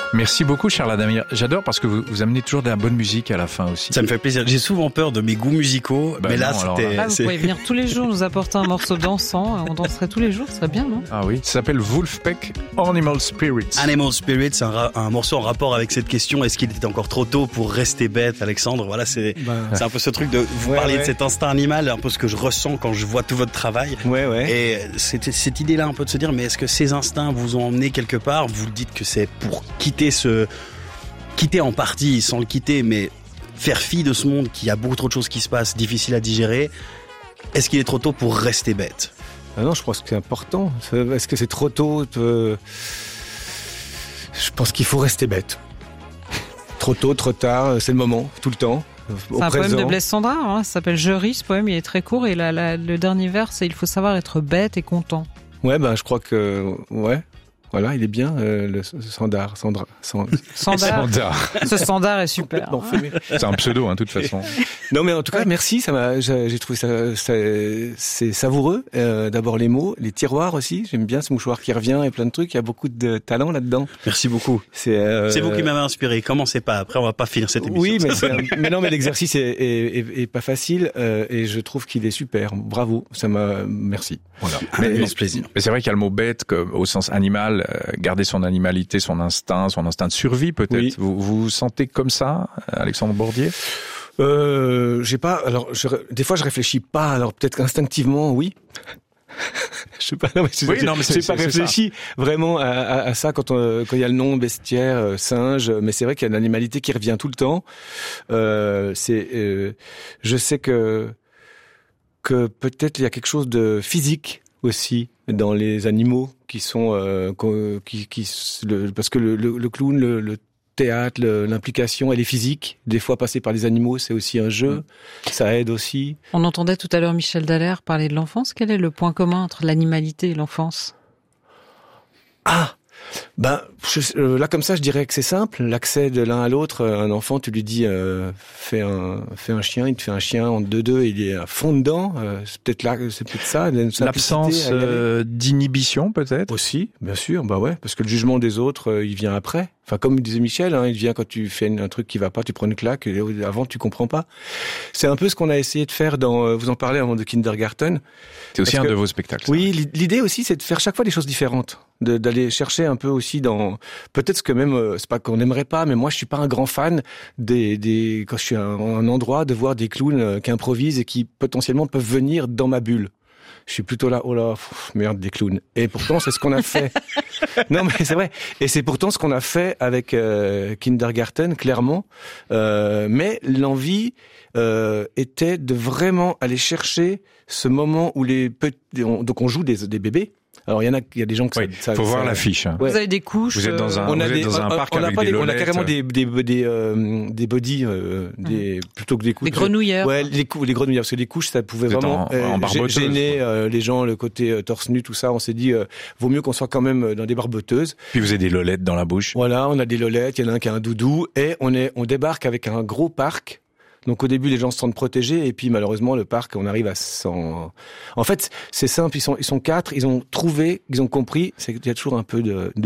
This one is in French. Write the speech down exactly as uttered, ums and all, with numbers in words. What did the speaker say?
Merci beaucoup, Charles Adamir. J'adore parce que vous, vous amenez toujours de la bonne musique à la fin aussi. Ça me fait plaisir. J'ai souvent peur de mes goûts musicaux, bah mais non, là, c'était... Là, vous c'est... pouvez venir tous les jours nous apporter un morceau dansant. On danserait tous les jours, ce serait bien, non? Ah oui, ça s'appelle Wolfpack Animal Spirits. Animal Spirits, c'est un, ra- un morceau en rapport avec cette question. Est-ce qu'il était encore trop tôt pour rester bête, Alexandre? Voilà, c'est, Bah, c'est un peu ce truc de... Vous ouais, parliez ouais. de cet instinct animal, un peu ce que je ressens quand je vois tout votre travail. Ouais, ouais. Et c'était cette idée-là un peu de se dire, mais est-ce que ces instincts vous ont emmené quelque part? Vous le dites que c'est pour quitter ce... quitter en partie, sans le quitter, mais faire fi de ce monde qui a beaucoup trop de choses qui se passent, difficiles à digérer. Est-ce qu'il est trop tôt pour rester bête? Ah non, je pense que c'est important. Est-ce que c'est trop tôt? euh... Je pense qu'il faut rester bête. Trop tôt, trop tard, c'est le moment, tout le temps. Au C'est un présent. poème de Blaise Cendrars, hein, ça s'appelle Je ris, ce poème, il est très court, et la, la, le dernier vers, c'est « Il faut savoir être bête et content ». Ouais, ben je crois que... Ouais, voilà, il est bien, euh, le Sandar. Sandra, Sand... Sandar, Sandar. ce Sandar est super. Non, fumé. C'est un pseudo, hein, de toute façon. Non, mais en tout cas, merci. Ça m'a, j'ai, j'ai trouvé ça, ça c'est savoureux. Euh, d'abord les mots, les tiroirs aussi. J'aime bien ce mouchoir qui revient et plein de trucs. Il y a beaucoup de talent là-dedans. Merci beaucoup. C'est, euh... c'est vous qui m'avez inspiré. Commencez pas. Après, on va pas finir cette émission. Oui, mais, c'est un... mais non, mais l'exercice est, est, est, est pas facile euh, et je trouve qu'il est super. Bravo. Ça m'a, merci. Voilà. Un immense plaisir. Mais c'est vrai qu'il y a le mot bête comme, au sens animal, euh, garder son animalité, son instinct, son instinct de survie peut-être. Oui. Vous, vous vous sentez comme ça, Alexandre Bordier? Euh, j'ai pas. Alors, je, des fois, je réfléchis pas. Alors, peut-être qu'instinctivement, oui. Je sais pas. Non, mais, Oui, non, mais c'est, j'ai pas c'est, réfléchi vraiment à, à, à ça quand on, quand il y a le nom bestiaire, euh, singe. Mais c'est vrai qu'il y a une animalité qui revient tout le temps. Euh, c'est. Euh, je sais que que peut-être il y a quelque chose de physique aussi dans les animaux qui sont euh, qui qui le, parce que le, le, le clown, le, le théâtre, le, l'implication, elle est physique. Des fois, passer par les animaux, c'est aussi un jeu. Ça aide aussi. On entendait tout à l'heure Michel Dallaire parler de l'enfance. Quel est le point commun entre l'animalité et l'enfance? Ah, ben je, euh, là comme ça, je dirais que c'est simple. L'accès de l'un à l'autre. Un enfant, tu lui dis euh, fais un fais un chien, il te fait un chien en deux deux, il est à fond dedans. Euh, c'est peut-être là, c'est peut-être ça. L'absence euh, d'inhibition, peut-être. Aussi, bien sûr. Bah ouais, parce que le jugement des autres, euh, il vient après. Enfin, comme disait Michel, hein, il vient quand tu fais un truc qui va pas, tu prends une claque. Et avant, tu comprends pas. C'est un peu ce qu'on a essayé de faire dans. Euh, vous en parlez avant de Kindergarten. C'est aussi un que, de vos spectacles. Ça. Oui, l'idée aussi, c'est de faire chaque fois des choses différentes, de, d'aller chercher un peu aussi dans. Peut-être ce que même, euh, c'est pas qu'on n'aimerait pas, mais moi, je suis pas un grand fan des, des quand je suis à un, un endroit de voir des clowns euh, qui improvisent et qui potentiellement peuvent venir dans ma bulle. Je suis plutôt là, oh là, pff, merde, des clowns. Et pourtant, c'est ce qu'on a fait. Non, mais c'est vrai. Et c'est pourtant ce qu'on a fait avec euh, Kindergarten, clairement. Euh, mais l'envie euh, était de vraiment aller chercher ce moment où les petits, on, donc on joue des, des bébés. Alors il y en a, il y a des gens que ça. Oui, ça faut ça, voir ça, l'affiche. Hein. Ouais. Vous avez des couches. Vous êtes dans un, on vous a êtes des, dans un on, parc on avec pas des des, on a lolettes. carrément des des des euh, des body euh, des mmh. plutôt que des couches. Des grenouillères. Ouais, les couches, les grenouillères, parce que les couches, ça pouvait Vous êtes vraiment en, euh, en gêner euh, les gens, le côté euh, torse nu, tout ça. On s'est dit, euh, vaut mieux qu'on soit quand même dans des barboteuses. Puis vous avez des lolettes dans la bouche. Voilà, on a des lolettes. Il y en a un qui a un doudou et on est, on débarque avec un gros parc. Donc au début les gens se sentent protégés et puis malheureusement le parc on arrive à s'en... En fait c'est simple, ils sont ils sont quatre, ils ont trouvé, ils ont compris, c'est qu'il y a toujours un peu de, de